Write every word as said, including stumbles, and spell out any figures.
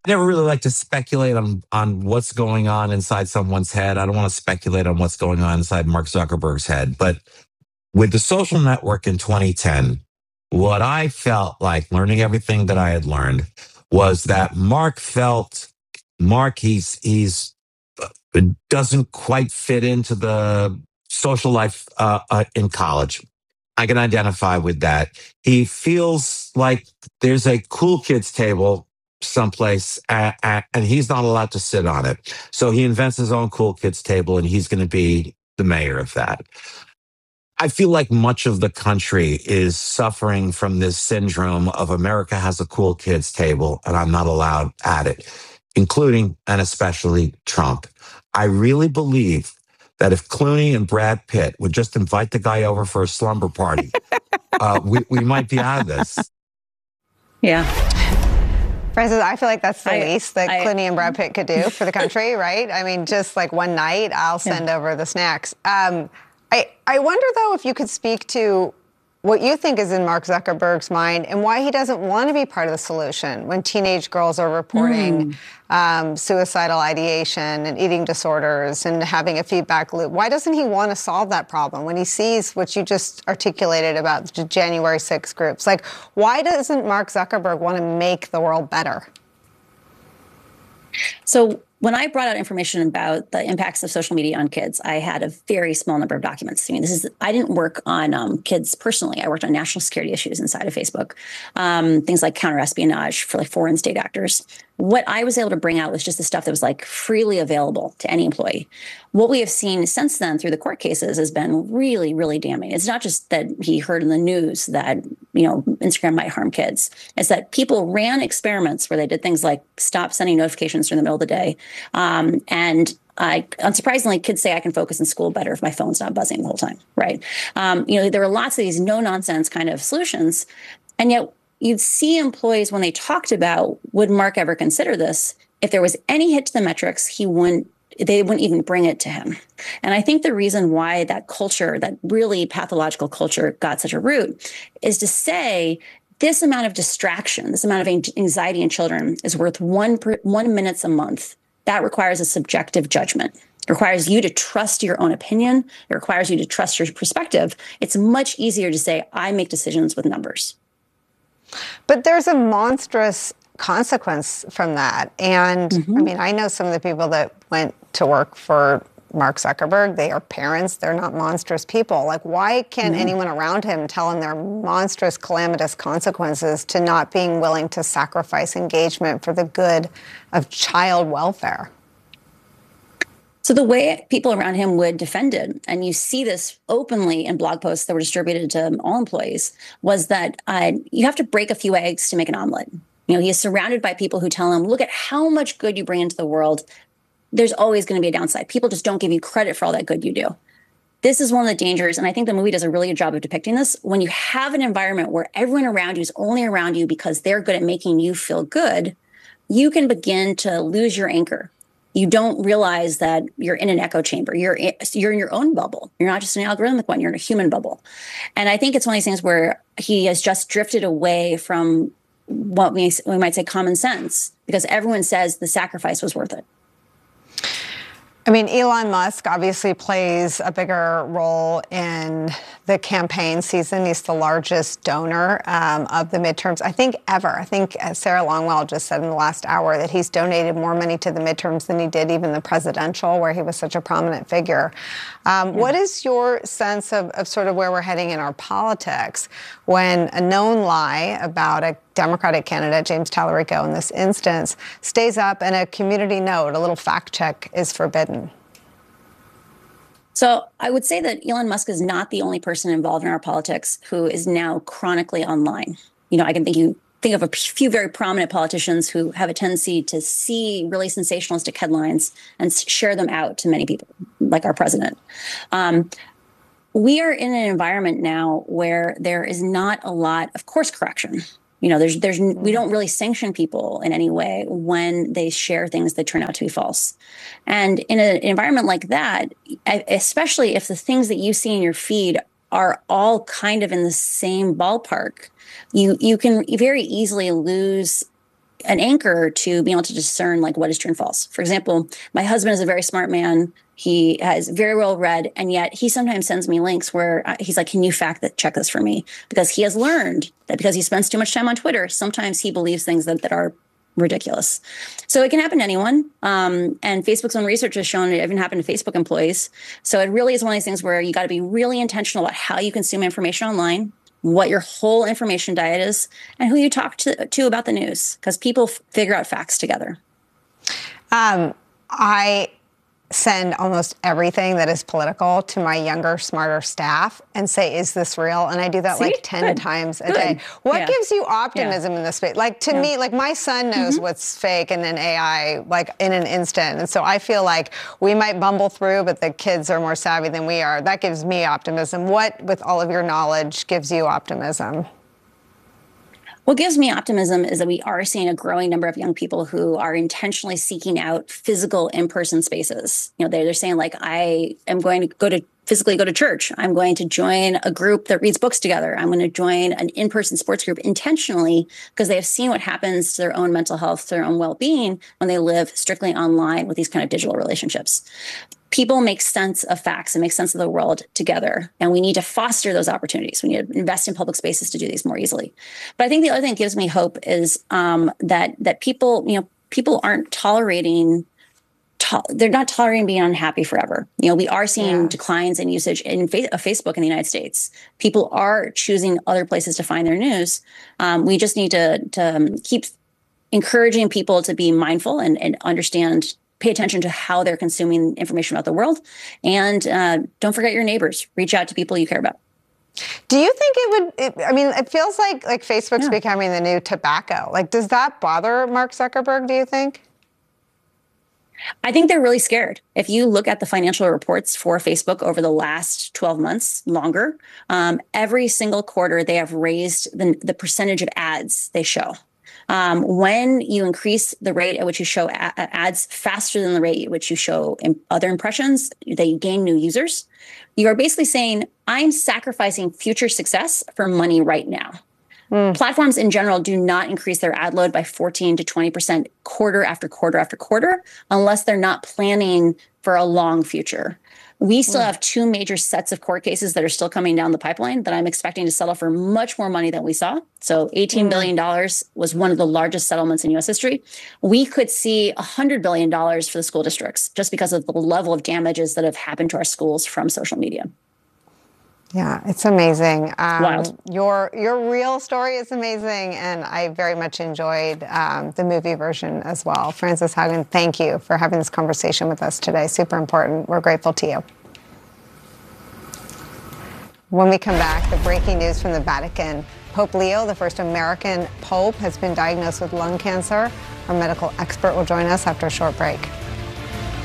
I never really like to speculate on on what's going on inside someone's head. I don't want to speculate on what's going on inside Mark Zuckerberg's head. But with the social network in twenty ten, what I felt like learning everything that I had learned was that Mark felt Mark he's he's uh, doesn't quite fit into the social life uh, uh, in college. I can identify with that. He feels like there's a cool kids table someplace uh, uh, and he's not allowed to sit on it. So he invents his own cool kids table and he's going to be the mayor of that. I feel like much of the country is suffering from this syndrome of America has a cool kids table and I'm not allowed at it, including and especially Trump. I really believe that if Clooney and Brad Pitt would just invite the guy over for a slumber party, uh, we, we might be out of this. Yeah. Frances, I feel like that's the I, least that I, Clooney and Brad Pitt could do for the country, right? I mean, just like one night, I'll send yeah. over the snacks. Um, I, I wonder, though, if you could speak to what you think is in Mark Zuckerberg's mind and why he doesn't want to be part of the solution when teenage girls are reporting mm. um, suicidal ideation and eating disorders and having a feedback loop. Why doesn't he want to solve that problem when he sees what you just articulated about the January sixth groups? Like, why doesn't Mark Zuckerberg want to make the world better? So when I brought out information about the impacts of social media on kids, I had a very small number of documents. I mean, this is I didn't work on um, kids personally. I worked on national security issues inside of Facebook, um, things like counterespionage for like foreign state actors. What I was able to bring out was just the stuff that was like freely available to any employee. What we have seen since then through the court cases has been really, really damning. It's not just that he heard in the news that, you know, Instagram might harm kids. It's that people ran experiments where they did things like stop sending notifications during the middle of the day. Um, and I, unsurprisingly, kids say I can focus in school better if my phone's not buzzing the whole time, right? Um, you know, there were lots of these no-nonsense kind of solutions. And yet you'd see employees when they talked about, would Mark ever consider this? If there was any hit to the metrics, he wouldn't, they wouldn't even bring it to him. And I think the reason why that culture, that really pathological culture got such a root is to say, this amount of distraction, this amount of anxiety in children is worth one, per, one minutes a month. That requires a subjective judgment. It requires you to trust your own opinion. It requires you to trust your perspective. It's much easier to say, I make decisions with numbers. But there's a monstrous consequence from that. And mm-hmm. I mean, I know some of the people that went to work for Mark Zuckerberg. They are parents. They're not monstrous people. Like, why can't mm-hmm. anyone around him tell him there are monstrous, calamitous consequences to not being willing to sacrifice engagement for the good of child welfare? So the way people around him would defend it, and you see this openly in blog posts that were distributed to all employees, was that uh, you have to break a few eggs to make an omelet. You know, he is surrounded by people who tell him, look at how much good you bring into the world. There's always going to be a downside. People just don't give you credit for all that good you do. This is one of the dangers, and I think the movie does a really good job of depicting this. When you have an environment where everyone around you is only around you because they're good at making you feel good, you can begin to lose your anchor. You don't realize that you're in an echo chamber. You're in, you're in your own bubble. You're not just an algorithmic one. You're in a human bubble. And I think it's one of these things where he has just drifted away from what we, we might say common sense, because everyone says the sacrifice was worth it. I mean, Elon Musk obviously plays a bigger role in the campaign season. He's the largest donor um, of the midterms, I think, ever. I think uh, Sarah Longwell just said in the last hour that he's donated more money to the midterms than he did even the presidential, where he was such a prominent figure. Um, yeah. What is your sense of, of sort of where we're heading in our politics when a known lie about a Democratic candidate, James Tallarico in this instance, stays up and a community note, a little fact check, is forbidden? So I would say that Elon Musk is not the only person involved in our politics who is now chronically online. You know, I can think you think of a few very prominent politicians who have a tendency to see really sensationalistic headlines and share them out to many people, like our president. Um, we are in an environment now where there is not a lot of course correction. You know, there's, there's, we don't really sanction people in any way when they share things that turn out to be false. And in a, an environment like that, especially if the things that you see in your feed are all kind of in the same ballpark, you, you can very easily lose an anchor to being able to discern like what is true and false. For example, my husband is a very smart man. He has very well read, and yet he sometimes sends me links where he's like, can you fact check this for me? Because he has learned that because he spends too much time on Twitter, sometimes he believes things that, that are ridiculous. So it can happen to anyone. Um, and Facebook's own research has shown it even happened to Facebook employees. So it really is one of these things where you got to be really intentional about how you consume information online, what your whole information diet is, and who you talk to, to about the news, because people f- figure out facts together. Um, I send almost everything that is political to my younger, smarter staff and say, is this real? And I do that See? like ten Good. times a Good. day. What yeah. gives you optimism yeah. in this space? Like to yeah. me, like my son knows mm-hmm. what's fake and then A I like in an instant. And so I feel like we might bumble through, but the kids are more savvy than we are. That gives me optimism. What, with all of your knowledge, gives you optimism? What gives me optimism is that we are seeing a growing number of young people who are intentionally seeking out physical in-person spaces. You know, they're, they're saying like, I am going to go to physically go to church. I'm going to join a group that reads books together. I'm going to join an in-person sports group intentionally because they have seen what happens to their own mental health, to their own well-being when they live strictly online with these kind of digital relationships. People make sense of facts and make sense of the world together. And we need to foster those opportunities. We need to invest in public spaces to do these more easily. But I think the other thing that gives me hope is um, that that people, you know, people aren't tolerating, to- they're not tolerating being unhappy forever. You know, we are seeing yeah. declines in usage in fa- of Facebook in the United States. People are choosing other places to find their news. Um, we just need to, to um, keep encouraging people to be mindful and, and understand pay attention to how they're consuming information about the world. And uh, don't forget your neighbors. Reach out to people you care about. Do you think it would, it, I mean, it feels like like Facebook's yeah. becoming the new tobacco. Like, does that bother Mark Zuckerberg, do you think? I think they're really scared. If you look at the financial reports for Facebook over the last twelve months, longer, um, every single quarter they have raised the, the percentage of ads they show. Um, when you increase the rate at which you show a- ads faster than the rate at which you show in other impressions, they gain new users. You are basically saying, I'm sacrificing future success for money right now. Mm. Platforms in general do not increase their ad load by fourteen to twenty percent quarter after quarter after quarter, unless they're not planning for a long future. We still have two major sets of court cases that are still coming down the pipeline that I'm expecting to settle for much more money than we saw. So eighteen billion dollars was one of the largest settlements in U S history. We could see one hundred billion dollars for the school districts just because of the level of damages that have happened to our schools from social media. Yeah, it's amazing. Um, Wild. Your your real story is amazing, and I very much enjoyed um, the movie version as well. Frances Haugen, thank you for having this conversation with us today. Super important. We're grateful to you. When we come back, the breaking news from the Vatican. Pope Leo, the first American pope, has been diagnosed with lung cancer. Our medical expert will join us after a short break.